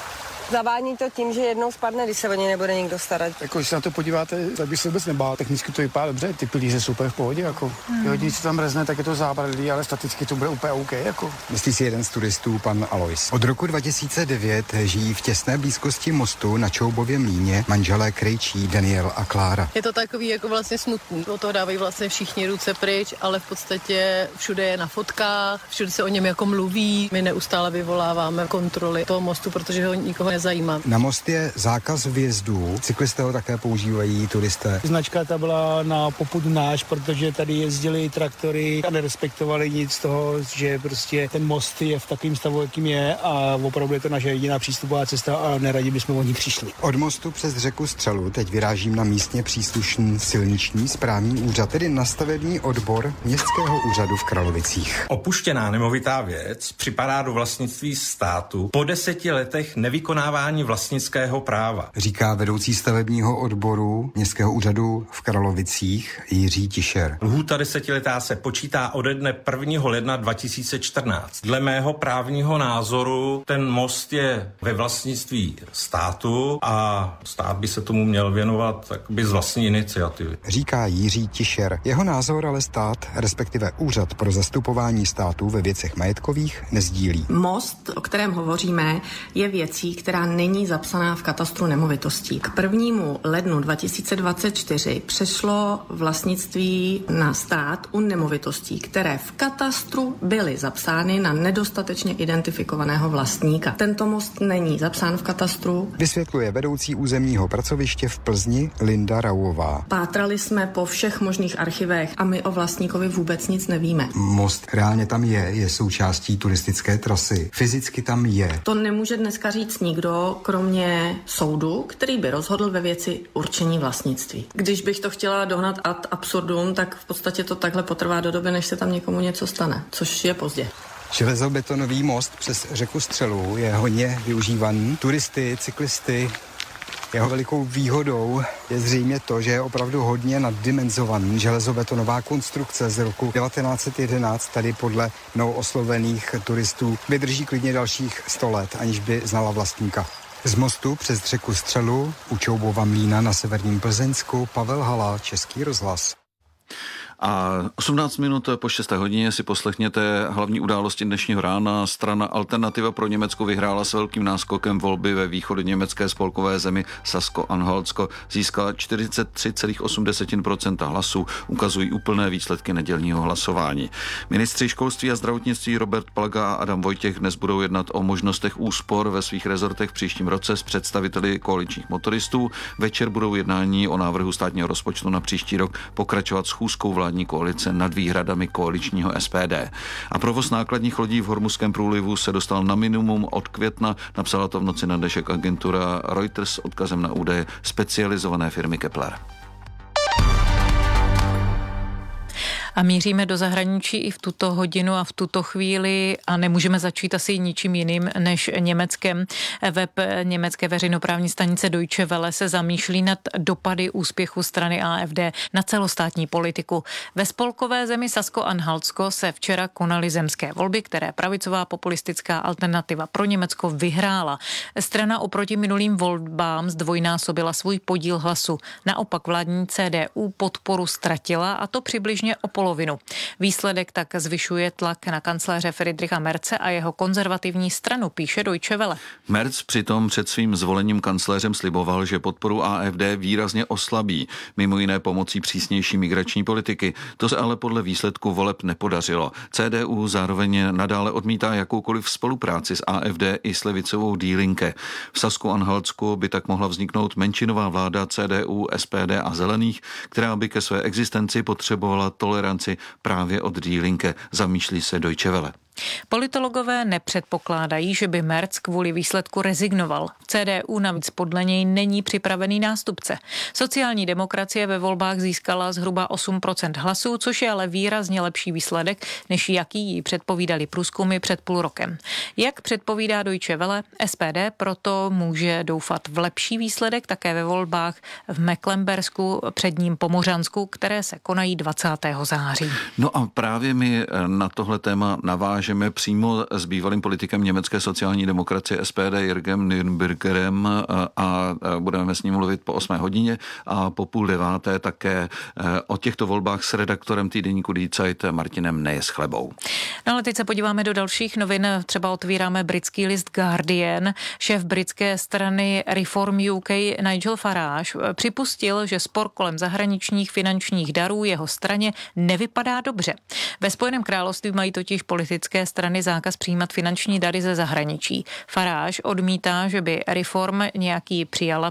Zavání to tím, že jednou spadne, když se o něj nebude nikdo starat. Jako, když se na to podíváte, tak by se vůbec nebál. Technicky to vypadá dobře, ty pilíře jsou úplně v pohodě. Jako. Hmm. Jo, když se tam rezne, tak je to zábradlí, ale staticky to bude úplně OK. Jako. Myslí si jeden z turistů, pan Alois. Od roku dva tisíce devět žijí v těsné blízkosti mostu na Čoubově mlýně manželé Krejčí, Daniel a Klára. Je to takový jako vlastně smutný. O toho dávají vlastně všichni ruce pryč, ale v podstatě všude je na fotkách, všude se o něm jako mluví. My neustále vyvoláváme kontroly toho mostu, protože ho nikoho nezajímá. Na most je zákaz vjezdů. Cyklisté ho také používají, turisté. Značka ta byla na popud náš, protože tady jezdili traktory a nerespektovali nic z toho, že prostě ten most je v takovém stavu, jakým je a opravdu je to naše jediná přístupová cesta a neradi bychom o ní přišli. Od mostu přes řeku Střelu teď vyrážím na místně příslušný silniční správní úřad, tedy na stavební odbor Městského úřadu v Kralovicích. Opuštěná nemovitá věc připadá do vlastnictví státu po deseti letech nevykonávání vlastnického práva. Říká vedoucí stavebního odboru Městského úřadu v Kralovicích Jiří Tišer. Lhůta desetiletá se počítá ode dne prvního ledna dva tisíce čtrnáct. Dle mého právního názoru ten most je ve vlastnictví státu a stát by se tomu měl věnovat by z vlastní iniciativy. Říká Jiří Tišer. Jeho názor ale stát, respektive Úřad pro zastupování státu ve věcech majetkových, nezdílí. Most, o kterém hovoříme, je věcí, která není zapsaná v katastru nemovitostí. K prvnímu lednu dva tisíce dvacet čtyři přešlo vlastnictví na stát u nemovitostí, které v katastru byly zapsány na nedostatečně identifikovaného vlastníka. Tento most není zapsán v katastru. Vysvětluje vedoucí územního pracoviště v Plzni Linda Rauová. Pátrali jsme po všech možných archivech a my o vlastníkovi vůbec nic nevíme. Most reálně tam je, je součástí turistické trasy. Fyzicky tam je. To nemůže dneska říct nikdo, kromě soudu, který by rozhodl ve věci určení vlastnictví. Když bych to chtěla dohnat ad absurdum, tak v podstatě to takhle potrvá do doby, než se tam někomu něco stane, což je pozdě. Železobetonový most přes řeku Střelu je hodně využívaný turisty, cyklisty. Jeho velikou výhodou je zřejmě to, že je opravdu hodně naddimenzovaný. Železobetonová konstrukce z roku devatenáct set jedenáct tady podle mnou oslovených turistů vydrží klidně dalších sto let, aniž by znala vlastníka. Z mostu přes řeku Střelu u Čoubova mlýna na severním Plzeňsku Pavel Hala, Český rozhlas. A osmnáct minut po šesté hodině si poslechněte hlavní události dnešního rána. Strana Alternativa pro Německo vyhrála s velkým náskokem volby ve východoněmecké spolkové zemi Sasko-Anhaltsko. Získala čtyřicet tři celá osm procenta hlasů, ukazují úplné výsledky nedělního hlasování. Ministři školství a zdravotnictví Robert Plaga a Adam Vojtěch dnes budou jednat o možnostech úspor ve svých rezortech v příštím roce s představiteli koaličních motoristů. Večer budou jednání o návrhu státního rozpočtu na příští rok pokračovat schůzkou vládní koalice nad výhradami koaličního S P D. A provoz nákladních lodí v Hormuzském průlivu se dostal na minimum od května, napsala to v noci na dnešek agentura Reuters s odkazem na údaje specializované firmy Kepler. A míříme do zahraničí i v tuto hodinu a v tuto chvíli a nemůžeme začít asi ničím jiným než Německem. Web německé veřejnoprávní stanice Deutsche Welle se zamýšlí nad dopady úspěchu strany A F D na celostátní politiku. Ve spolkové zemi Sasko-Anhaltsko se včera konaly zemské volby, které pravicová populistická Alternativa pro Německo vyhrála. Strana oproti minulým volbám zdvojnásobila svůj podíl hlasu. Naopak vládní C D U podporu ztratila, a to přibližně o polovinu. Výsledek tak zvyšuje tlak na kancléře Friedricha Merze a jeho konzervativní stranu, píše Deutsche Welle. Merz přitom před svým zvolením kancléřem sliboval, že podporu A F D výrazně oslabí, mimo jiné pomocí přísnější migrační politiky. To se ale podle výsledku voleb nepodařilo. C D U zároveň nadále odmítá jakoukoliv spolupráci s A F D i s levicovou Die Linke. V Sasko-Anhaltsku by tak mohla vzniknout menšinová vláda C D U, S P D a Zelených, která by ke své existenci potřebovala toleranci právě od Die Linke, zamýšlí se Deutsche Welle. Politologové nepředpokládají, že by Merz kvůli výsledku rezignoval. V C D U navíc podle něj není připravený nástupce. Sociální demokracie ve volbách získala zhruba osm procent hlasů, což je ale výrazně lepší výsledek, než jaký jí předpovídali průzkumy před půl rokem. Jak předpovídá Deutsche Welle, S P D proto může doufat v lepší výsledek také ve volbách v Mecklenburgsku, předním Pomořansku, které se konají dvacátého září. No a právě my na tohle téma navážeme navážeme přímo s bývalým politikem německé sociální demokracie S P D Jürgem Nürnbergerem a budeme s ním mluvit po osmé hodině a po půl deváté také o těchto volbách s redaktorem týdeníku Die Zeit Martinem Nejeschlebou. No ale teď se podíváme do dalších novin. Třeba otvíráme britský list Guardian. Šéf britské strany Reform U K Nigel Farage připustil, že spor kolem zahraničních finančních darů jeho straně nevypadá dobře. Ve Spojeném království mají totiž politické strany zákaz přijímat finanční dary ze zahraničí. Farage odmítá, že by Reform nějaký přijala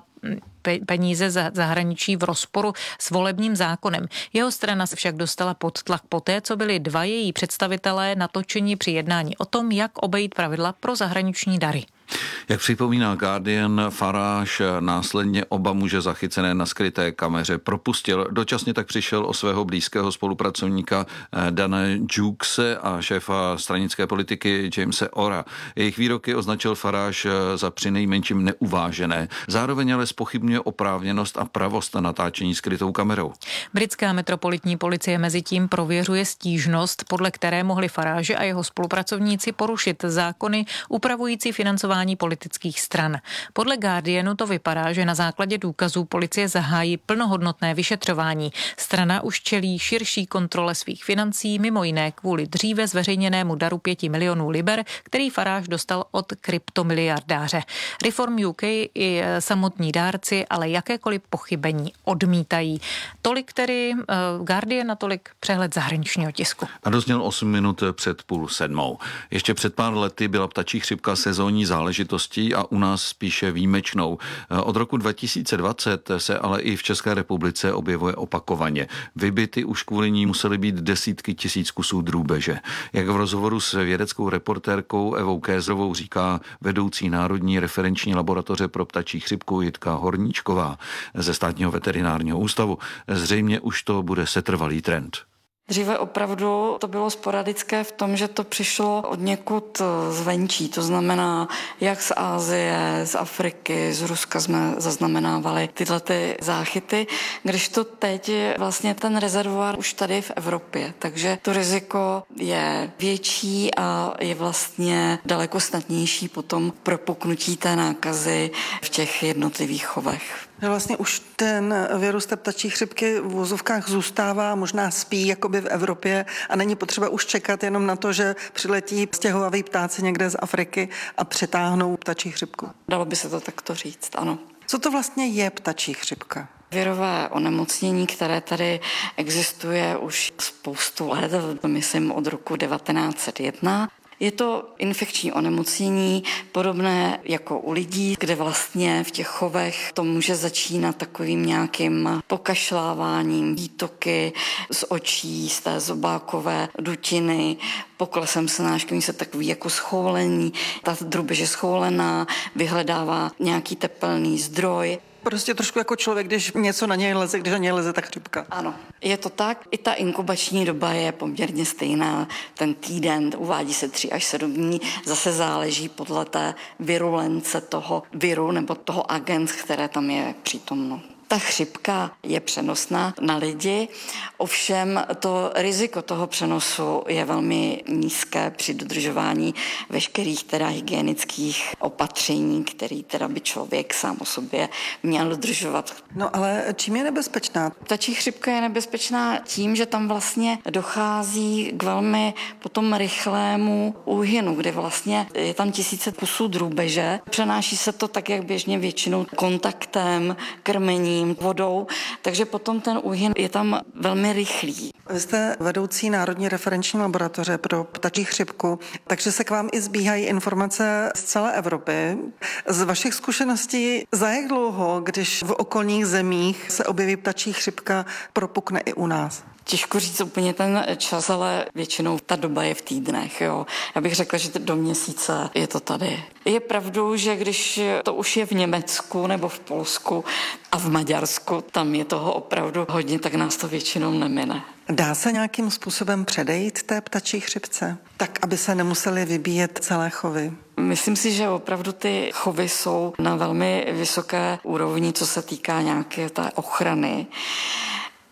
peníze za zahraničí v rozporu s volebním zákonem. Jeho strana se však dostala pod tlak poté, co byli dva její představitelé natočeni při jednání o tom, jak obejít pravidla pro zahraniční dary. Jak připomíná Guardian, Farage následně oba muže zachycené na skryté kameře propustil. Dočasně tak přišel o svého blízkého spolupracovníka Dana Jukese a šéfa stranické politiky Jamese Ora. Jejich výroky označil Farage za přinejmenším neuvážené. Zároveň ale zpochybňuje oprávněnost a pravost na natáčení skrytou kamerou. Britská metropolitní policie mezitím prověřuje stížnost, podle které mohli Farage a jeho spolupracovníci porušit zákony upravující financování politických stran. Podle Guardianu to vypadá, že na základě důkazů policie zahájí plnohodnotné vyšetřování. Strana už čelí širší kontrole svých financí, mimo jiné kvůli dříve zveřejněnému daru pěti milionů liber, který Farage dostal od kryptomiliardáře. Reform U K i samotní dárci ale jakékoliv pochybení odmítají. Tolik tedy uh, Guardian a tolik přehled zahraničního tisku. A dozněl osm minut před půl sedmou. Ještě před pár lety byla ptačí chřipka sezónní záležitostí a u nás spíše výjimečnou. Od roku dva tisíce dvacet se ale i v České republice objevuje opakovaně. Vybity už kvůli ní musely být desítky tisíc kusů drůbeže. Jak v rozhovoru s vědeckou reportérkou Evou Kézrovou říká vedoucí Národní referenční laboratoře pro ptačí chřipku Jitka Horníčková ze Státního veterinárního ústavu, zřejmě už to bude setrvalý trend. Dříve opravdu to bylo sporadické v tom, že to přišlo od někud zvenčí, to znamená jak z Asie, z Afriky, z Ruska jsme zaznamenávali tyhle ty záchyty, když to teď je vlastně ten rezervoár už tady v Evropě, takže to riziko je větší a je vlastně daleko snadnější potom propuknutí té nákazy v těch jednotlivých chovech. Vlastně už ten virus té ptačí chřipky v vozovkách zůstává, možná spí jakoby v Evropě a není potřeba už čekat jenom na to, že přiletí stěhovaví ptáci někde z Afriky a přetáhnou ptačí chřipku. Dalo by se to takto říct, ano. Co to vlastně je ptačí chřipka? Virové onemocnění, které tady existuje už spoustu let, myslím od roku devatenáct set jedna. Je to infekční onemocnění, podobné jako u lidí, kde vlastně v těch chovech to může začínat takovým nějakým pokašláváním, výtoky z očí, z té zobákové dutiny, poklesem snášky, se takový jako schoulení, ta drůbež je schoulená, vyhledává nějaký tepelný zdroj. Prostě trošku jako člověk, když něco na něj leze, když na něj leze, tak chřipka. Ano, je to tak. I ta inkubační doba je poměrně stejná. Ten týden uvádí se tři až sedm dní. Zase záleží podle té virulence toho viru nebo toho agens, které tam je přítomno. Ta chřipka je přenosná na lidi, ovšem to riziko toho přenosu je velmi nízké při dodržování veškerých teda hygienických opatření, který teda by člověk sám o sobě měl dodržovat. No ale čím je nebezpečná? Ptačí chřipka je nebezpečná tím, že tam vlastně dochází k velmi potom rychlému úhynu, kde vlastně je tam tisíce kusů drůbeže. Přenáší se to tak, jak běžně většinou kontaktem, krmením, vodou, takže potom ten úhyn je tam velmi rychlý. Vy jste vedoucí Národní referenční laboratoře pro ptačí chřipku, takže se k vám i zbíhají informace z celé Evropy. Z vašich zkušeností, za jak dlouho, když v okolních zemích se objeví ptačí chřipka, propukne i u nás? Těžko říct úplně ten čas, ale většinou ta doba je v týdnech. Jo. Já bych řekla, že do měsíce je to tady. Je pravdou, že když to už je v Německu nebo v Polsku a v Maďarsku, tam je toho opravdu hodně, tak nás to většinou nemine. Dá se nějakým způsobem předejít té ptačí chřipce, tak aby se nemuseli vybíjet celé chovy? Myslím si, že opravdu ty chovy jsou na velmi vysoké úrovni, co se týká nějaké té ochrany.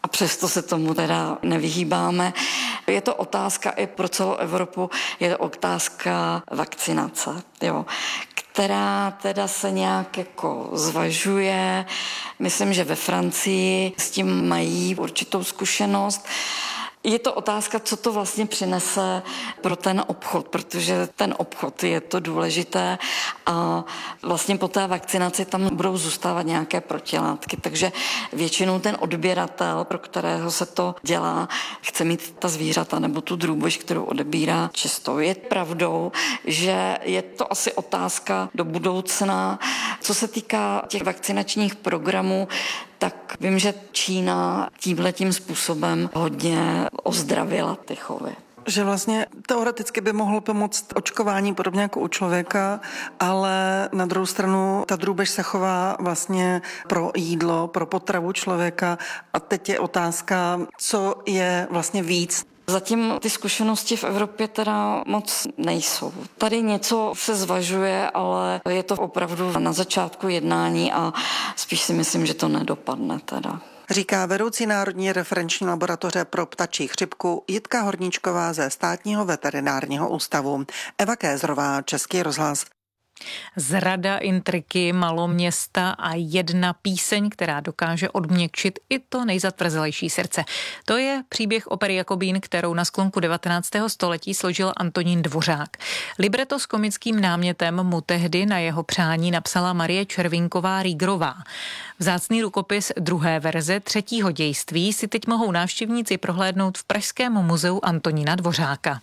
a přesto se tomu teda nevyhýbáme. Je to otázka i pro celou Evropu, je to otázka vakcinace, jo, která teda se nějak jako zvažuje. Myslím, že ve Francii s tím mají určitou zkušenost. Je to otázka, co to vlastně přinese pro ten obchod, protože ten obchod je to důležité a vlastně po té vakcinaci tam budou zůstávat nějaké protilátky, takže většinou ten odběratel, pro kterého se to dělá, chce mít ta zvířata nebo tu drůbež, kterou odebírá čistou. Je pravdou, že je to asi otázka do budoucna. Co se týká těch vakcinačních programů, tak vím, že Čína tímhletím způsobem hodně ozdravila ty chovy. Že vlastně teoreticky by mohlo pomoct očkování podobně jako u člověka, ale na druhou stranu ta drůbež se chová vlastně pro jídlo, pro potravu člověka a teď je otázka, co je vlastně víc. Zatím ty zkušenosti v Evropě teda moc nejsou. Tady něco se zvažuje, ale je to opravdu na začátku jednání a spíš si myslím, že to nedopadne teda. Říká vedoucí Národní referenční laboratoře pro ptačí chřipku Jitka Horníčková ze Státního veterinárního ústavu. Eva Kézrová, Český rozhlas. Zrada, intriky, maloměsta a jedna píseň, která dokáže odměkčit i to nejzatvrzelejší srdce. To je příběh opery Jakobín, kterou na sklonku devatenáctého století složil Antonín Dvořák. Libreto s komickým námětem mu tehdy na jeho přání napsala Marie Červinková-Rýgrová. Vzácný rukopis druhé verze třetího dějství si teď mohou návštěvníci prohlédnout v Pražském muzeu Antonína Dvořáka.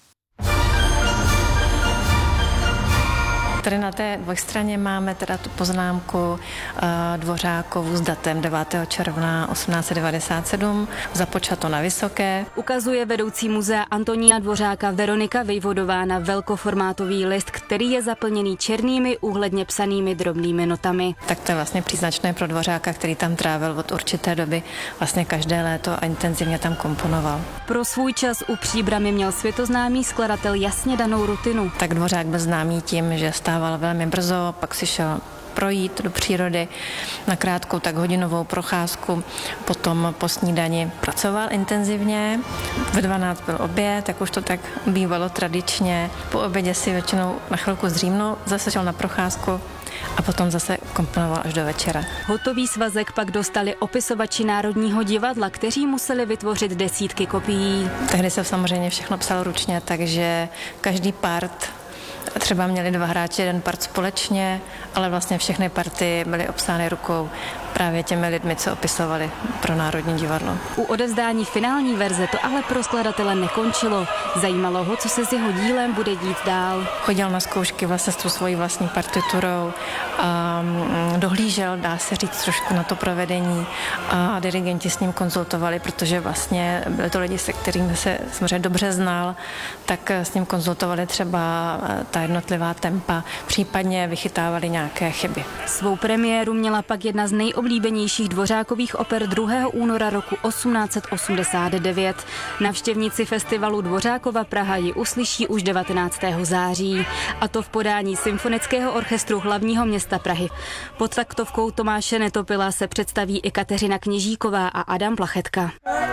Tady na té dvojstraně máme teda tu poznámku uh, Dvořákovu s datem devátého června osmnáct set devadesát sedm, započato na Vysoké. Ukazuje vedoucí muzea Antonína Dvořáka Veronika Vejvodová na velkoformátový list, který je zaplněný černými úhledně psanými drobnými notami. Tak to je vlastně příznačné pro Dvořáka, který tam trávil od určité doby vlastně každé léto a intenzivně tam komponoval. Pro svůj čas u Příbrami měl světoznámý skladatel jasně danou rutinu. Tak Dvořák byl známý tím, že stával velmi brzo, pak si šel projít do přírody na krátkou tak hodinovou procházku, potom po snídani pracoval intenzivně, ve dvanáct byl oběd, jak už to tak bývalo tradičně, po obědě si většinou na chvilku zdřímnul, zase šel na procházku a potom zase komponoval až do večera. Hotový svazek pak dostali opisovači Národního divadla, kteří museli vytvořit desítky kopií. Tehdy se samozřejmě všechno psalo ručně, takže každý part třeba měli dva hráči, jeden part společně, ale vlastně všechny party byly obsány rukou právě těmi lidmi, co opisovali pro Národní divadlo. U odevzdání finální verze to ale pro skladatele nekončilo. Zajímalo ho, co se s jeho dílem bude dít dál. Chodil na zkoušky vlastně s tou svojí vlastní partiturou a dohlížel, dá se říct, trošku na to provedení a dirigenti s ním konzultovali, protože vlastně byli to lidi, se kterými se samozřejmě dobře znal, tak s ním konzultovali třeba ta jednotlivá tempa, případně vychytávali nějaké chyby. Svou premiéru měla pak jedna z nejoblíbenějších Dvořákových oper druhého února roku osmnáct set osmdesát devět. Navštěvníci festivalu Dvořákova Praha ji uslyší už devatenáctého září, a to v podání Symfonického orchestru hlavního města Prahy. Pod taktovkou Tomáše Netopila se představí i Kateřina Kněžíková a Adam Plachetka.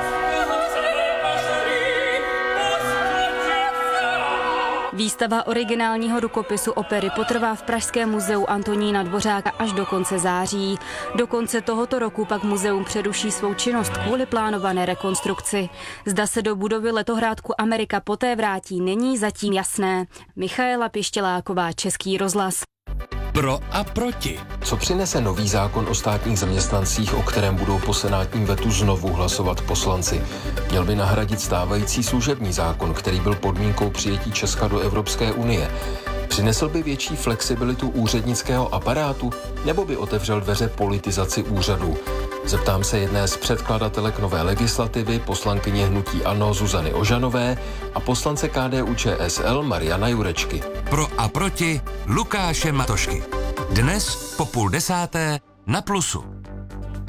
Výstava originálního rukopisu opery potrvá v Pražském muzeu Antonína Dvořáka až do konce září. Do konce tohoto roku pak muzeum přeruší svou činnost kvůli plánované rekonstrukci. Zda se do budovy letohrádku Amerika poté vrátí, není zatím jasné. Michaela Pištěláková, Český rozhlas. Pro a proti. Co přinese nový zákon o státních zaměstnancích, o kterém budou po senátním vetu znovu hlasovat poslanci? Měl by nahradit stávající služební zákon, který byl podmínkou přijetí Česka do Evropské unie. Přinesl by větší flexibilitu úřednického aparátu, nebo by otevřel dveře politizaci úřadů? Zeptám se jedné z předkladatelek nové legislativy, poslankyně hnutí ANO Zuzany Ožanové a poslance K D U Č S L Mariana Jurečky. Pro a proti Lukáše Matošky. Dnes po půl desáté na Plusu.